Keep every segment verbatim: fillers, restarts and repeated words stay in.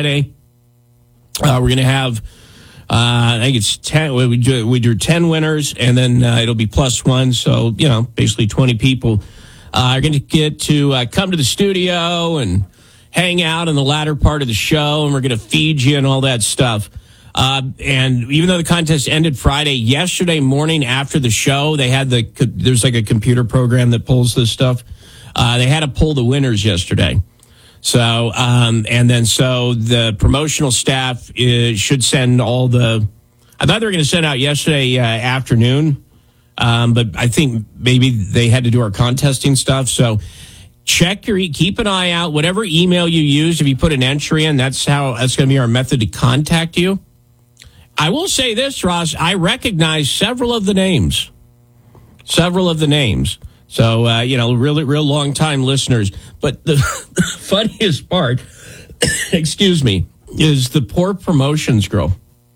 Friday. Uh, we're going to have, uh, I think it's ten, we do, we do ten winners, and then uh, it'll be plus one. So, you know, basically twenty people uh, are going to get to uh, come to the studio and hang out in the latter part of the show, and we're going to feed you and all that stuff. Uh, and even though the contest ended Friday, yesterday morning after the show, they had the, there's like a computer program that pulls this stuff. Uh, they had to pull the winners yesterday. So, um, and then so the promotional staff is, should send all the, I thought they were going to send out yesterday uh, afternoon, um, but I think maybe they had to do our contesting stuff. So check your, keep an eye out, whatever email you use, if you put an entry in, that's how, that's going to be our method to contact you. I will say this, Ross, I recognize several of the names, several of the names. So, uh, you know, really, real long-time listeners. But the funniest part, excuse me, is the poor promotions girl.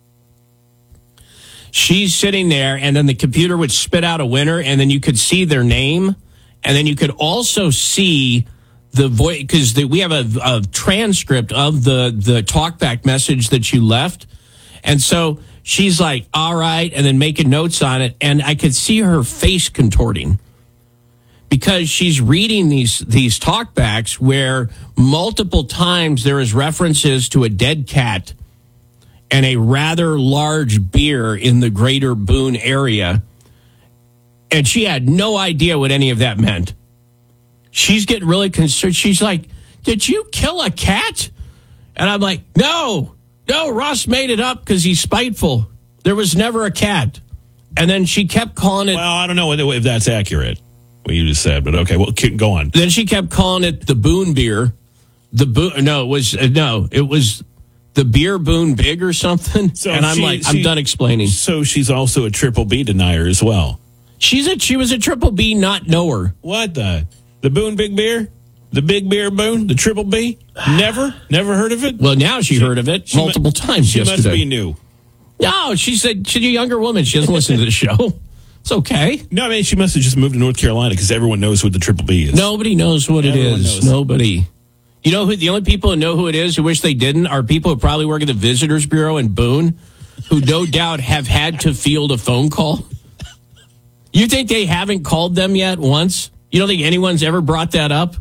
She's sitting there, and then the computer would spit out a winner, and then you could see their name, and then you could also see the voice, because we have a, a transcript of the, the talkback message that you left. And so she's like, all right, and then making notes on it, and I could see her face contorting, because she's reading these these talkbacks where multiple times there is references to a dead cat and a rather large beer in the greater Boone area. And she had no idea what any of that meant. She's getting really concerned. She's like, did you kill a cat? And I'm like, no, no, Ross made it up because he's spiteful. There was never a cat. And then she kept calling it. Well, I don't know if that's accurate, what you just said, but okay, well, keep going. Then she kept calling it the Boone beer. The Boone, no, it was, uh, no, it was the beer Boone Big or something. So and I'm she, like, she, I'm done explaining. So she's also a triple B denier as well. She's a, she was a triple B not knower. What the? The Boone Big Beer? The Big Beer Boone? The triple B? Never? Never heard of it? Well, now she, she heard of it multiple mu- times she yesterday. She must be new. No, she said she's a younger woman. She doesn't listen to the show. It's okay. No, I mean, she must have just moved to North Carolina because everyone knows what the triple B is. Nobody knows what everyone it is. Knows. Nobody. You know who the only people who know who it is who wish they didn't are people who probably work at the Visitors Bureau in Boone, who no doubt have had to field a phone call. You think they haven't called them yet once? You don't think anyone's ever brought that up?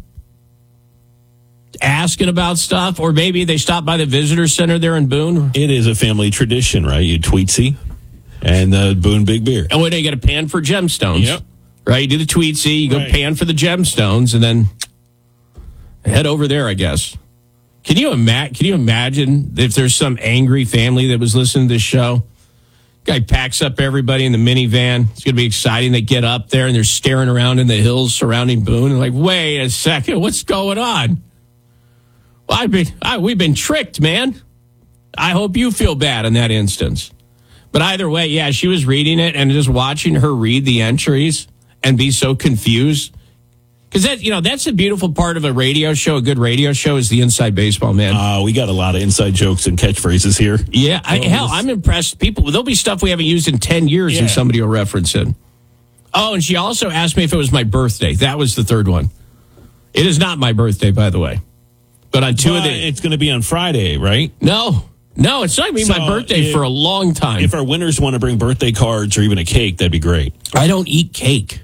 Asking about stuff? Or maybe they stopped by the Visitor Center there in Boone? It is a family tradition, right? You tweetsy and the uh, Boone Big Beer. And when they get a pan for gemstones. Yep. Right? You do the tweetsy, you go right. pan for the gemstones, and then head over there, I guess. Can you, ima- can you imagine if there's some angry family that was listening to this show? Guy packs up everybody in the minivan. It's going to be exciting. They get up there, and they're staring around in the hills surrounding Boone, and like, wait a second, what's going on? Well, I've been, I, we've been tricked, man. I hope you feel bad in that instance. But either way, yeah, she was reading it and just watching her read the entries and be so confused. Because that, you know, that's the beautiful part of a radio show. A good radio show is the inside baseball, man. Uh, we got a lot of inside jokes and catchphrases here. Yeah, I, hell, I'm impressed. People, there'll be stuff we haven't used in ten years, yeah. and somebody will reference it. Oh, and she also asked me if it was my birthday. That was the third one. It is not my birthday, by the way. But on two but of the, it's going to be on Friday, right? No. No, it's not going to be so my birthday if, for a long time. If our winners want to bring birthday cards or even a cake, that'd be great. I don't eat cake.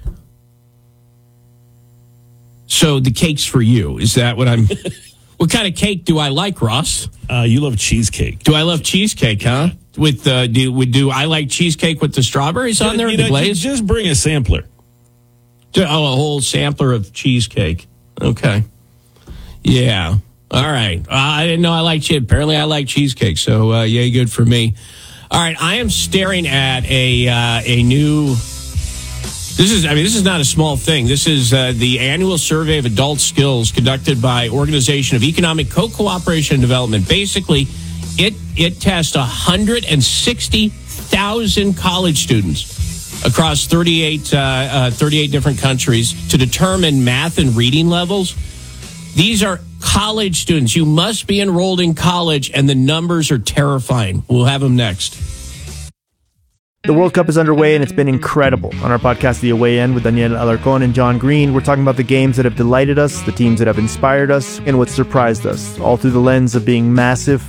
So the cake's for you. Is that what I'm... What kind of cake do I like, Ross? Uh, you love cheesecake. Do I love cheesecake, huh? With uh, do, do I like cheesecake with the strawberries on there? You The know, glaze? Just bring a sampler. Oh, a whole sampler of cheesecake. Okay. Yeah. All right. Uh, I didn't know I liked cheese. Apparently I like cheesecake. So, uh, yay, good for me. All right. I am staring at a uh, a new... This is, I mean, this is not a small thing. This is uh, the annual survey of adult skills conducted by Organization of Economic Co-Cooperation and Development. Basically, it it tests one hundred sixty thousand college students across thirty-eight, uh, uh, thirty-eight different countries to determine math and reading levels. These are college students. You must be enrolled in college, and the numbers are terrifying. We'll have them next. The World Cup is underway, and it's been incredible. On our podcast, The Away End, with Daniel Alarcón and John Green, we're talking about the games that have delighted us, the teams that have inspired us, and what surprised us, all through the lens of being massive